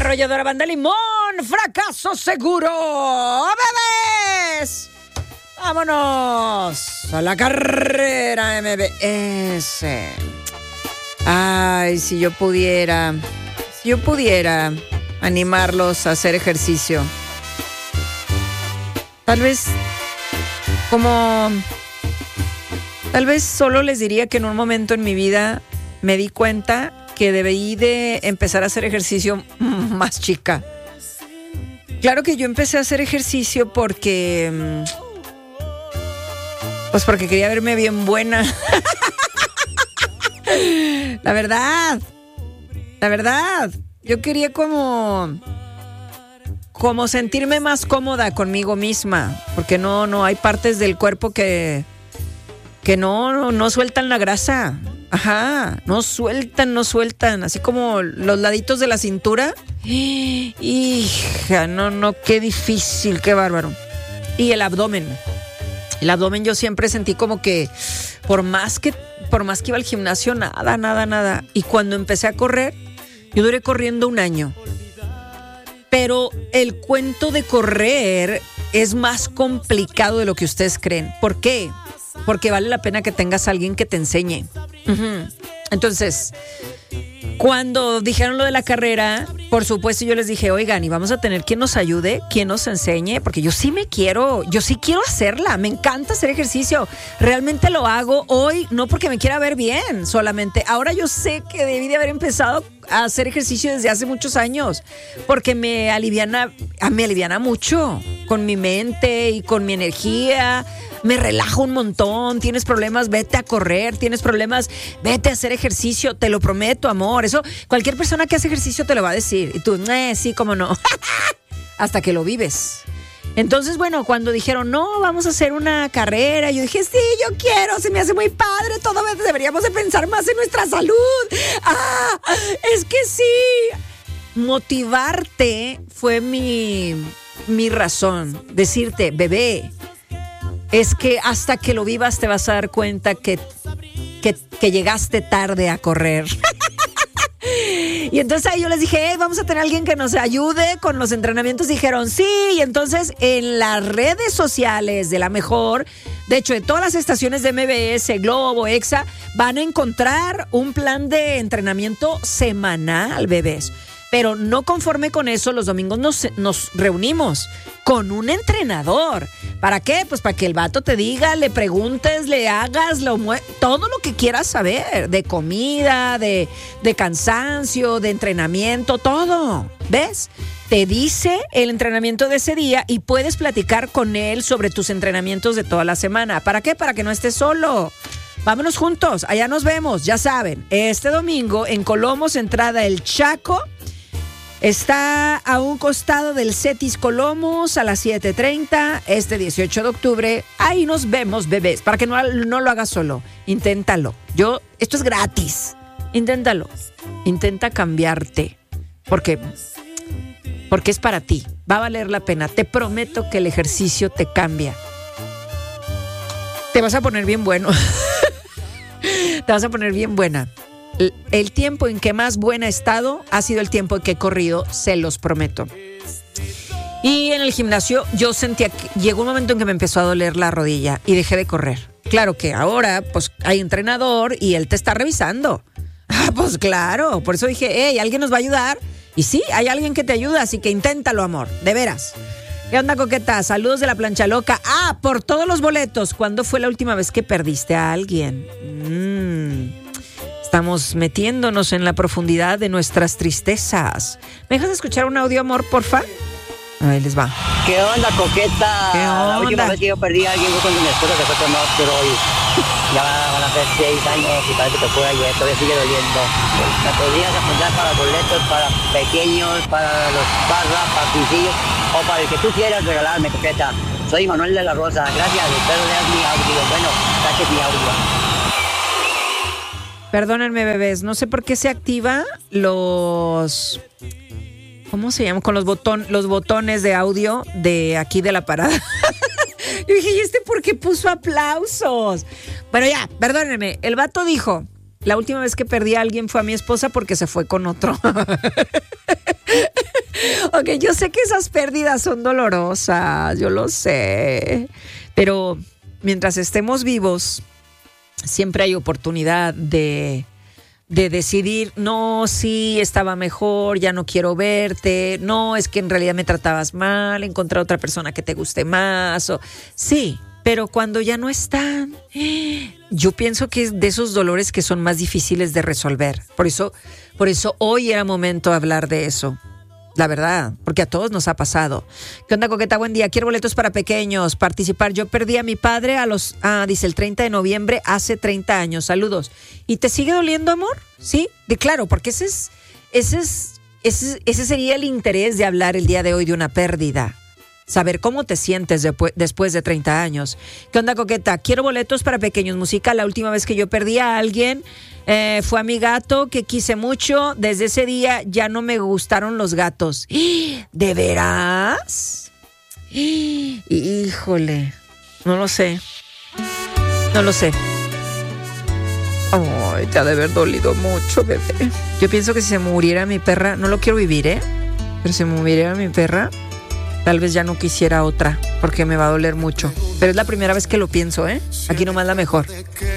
Arrolladora Banda Limón, fracaso seguro. ¡Bebés! ¡Vámonos a la carrera MBS! Ay, si yo pudiera animarlos a hacer ejercicio. Tal vez solo les diría que en un momento en mi vida me di cuenta que debí de empezar a hacer ejercicio más chica. Claro que yo empecé a hacer ejercicio porque quería verme bien buena. La verdad. Yo quería como sentirme más cómoda conmigo misma, porque no hay partes del cuerpo que no sueltan la grasa. Ajá, no sueltan, así como los laditos de la cintura. Hija, no, qué difícil, qué bárbaro. Y el abdomen yo siempre sentí como que por más que iba al gimnasio, nada. Y cuando empecé a correr, yo duré corriendo 1 año. Pero el cuento de correr es más complicado de lo que ustedes creen. ¿Por qué? Porque vale la pena que tengas a alguien que te enseñe. Entonces, cuando dijeron lo de la carrera, por supuesto yo les dije, oigan, y vamos a tener quien nos ayude, quien nos enseñe, porque yo sí quiero hacerla, me encanta hacer ejercicio, realmente lo hago hoy, no porque me quiera ver bien solamente, ahora yo sé que debí de haber empezado a hacer ejercicio desde hace muchos años, porque me aliviana mucho con mi mente y con mi energía. Me relajo un montón. Tienes problemas, vete a correr. Tienes problemas, vete a hacer ejercicio. Te lo prometo, amor. Eso cualquier persona que hace ejercicio te lo va a decir. Y tú, sí, cómo no. Hasta que lo vives. Entonces, bueno, cuando dijeron, no, vamos a hacer una carrera, yo dije, sí, yo quiero, se me hace muy padre. Todas veces deberíamos de pensar más en nuestra salud. Es que sí. Motivarte fue mi razón. Decirte, bebé, es que hasta que lo vivas te vas a dar cuenta que llegaste tarde a correr. Y entonces ahí yo les dije, vamos a tener a alguien que nos ayude con los entrenamientos. Dijeron, sí. Y entonces en las redes sociales de La Mejor, de hecho en todas las estaciones de MBS, Globo, Exa, van a encontrar un plan de entrenamiento semanal, bebés. Pero no conforme con eso, los domingos nos reunimos con un entrenador. ¿Para qué? Pues para que el vato te diga, le preguntes, le hagas, todo lo que quieras saber. De comida, de cansancio, de entrenamiento, todo. ¿Ves? Te dice el entrenamiento de ese día y puedes platicar con él sobre tus entrenamientos de toda la semana. ¿Para qué? Para que no estés solo. Vámonos juntos, allá nos vemos, ya saben. Este domingo en Colomos, entrada El Chaco. Está a un costado del Cetis Colomos a las 7:30, este 18 de octubre. Ahí nos vemos, bebés. Para que no lo hagas solo, inténtalo. Esto es gratis. Inténtalo. Intenta cambiarte. Porque es para ti. Va a valer la pena. Te prometo que el ejercicio te cambia. Te vas a poner bien bueno. Te vas a poner bien buena. El tiempo en que más buena he estado ha sido el tiempo en que he corrido, se los prometo. Y en el gimnasio yo sentía que llegó un momento en que me empezó a doler la rodilla y dejé de correr. Claro que ahora pues hay entrenador y él te está revisando. Pues claro, por eso dije, ¿alguien nos va a ayudar? Y sí, hay alguien que te ayuda, así que inténtalo, amor, de veras. ¿Qué onda, coqueta? Saludos de la plancha loca. Por todos los boletos. ¿Cuándo fue la última vez que perdiste a alguien? Estamos metiéndonos en la profundidad de nuestras tristezas. ¿Me dejas escuchar un audio, amor, porfa? Ahí les va. ¿Qué onda, coqueta? ¿Qué onda? La última vez que yo perdí a alguien fue cuando mi esposa se fue con otro y ya van a ser 6 años y parece que fue ayer, todavía sigue doliendo. ¿Me podrías apuntar para boletos, para pequeños, para los barras, para pisillos o para el que tú quieras regalarme, coqueta? Soy Manuel de la Rosa, gracias, espero leas mi audio. Bueno, saques mi audio. Perdónenme, bebés, no sé por qué se activa los... ¿Cómo se llama? Con los botones de audio de aquí de la parada. Yo dije, ¿y este por qué puso aplausos? Bueno, ya, perdónenme. El vato dijo, la última vez que perdí a alguien fue a mi esposa porque se fue con otro. Ok, yo sé que esas pérdidas son dolorosas, yo lo sé, pero mientras estemos vivos, siempre hay oportunidad de decidir, no, sí, estaba mejor, ya no quiero verte, no, es que en realidad me tratabas mal, encontrar otra persona que te guste más, sí, pero cuando ya no están, yo pienso que es de esos dolores que son más difíciles de resolver. Por eso hoy era momento de hablar de eso. La verdad, porque a todos nos ha pasado. ¿Qué onda, Coqueta? Buen día. Quiero boletos para pequeños, participar. Yo perdí a mi padre dice el 30 de noviembre, hace 30 años. Saludos. ¿Y te sigue doliendo, amor? Sí, claro, porque ese sería el interés de hablar el día de hoy de una pérdida. Saber cómo te sientes después de 30 años. ¿Qué onda, Coqueta? Quiero boletos para pequeños musical. La última vez que yo perdí a alguien fue a mi gato, que quise mucho. Desde ese día ya no me gustaron los gatos. ¿De veras? Híjole. No lo sé. Ay, te ha de haber dolido mucho, bebé. Yo pienso que si se muriera mi perra, no lo quiero vivir, pero si muriera mi perra, tal vez ya no quisiera otra, porque me va a doler mucho. Pero es la primera vez que lo pienso, Aquí nomás la mejor.